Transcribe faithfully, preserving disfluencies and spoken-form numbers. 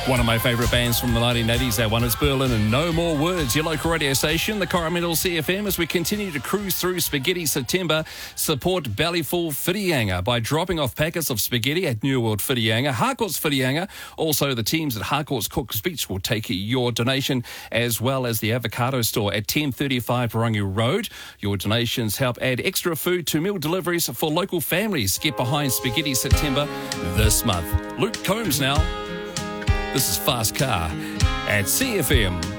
One of my favourite bands from the nineteen eighties, that one is Berlin and No More Words. Your local radio station, the Coromandel C F M, as we continue to cruise through Spaghetti September. Support Ballyful Whitianga by dropping off packets of spaghetti at New World Whitianga, Harcourt's Whitianga. Also, the teams at Harcourt's Cook's Beach will take your donation, as well as the Avocado Store at ten thirty-five Rangi Road. Your donations help add extra food to meal deliveries for local families. Get behind Spaghetti September this month. Luke Combs now. This is Fast Car at C F M.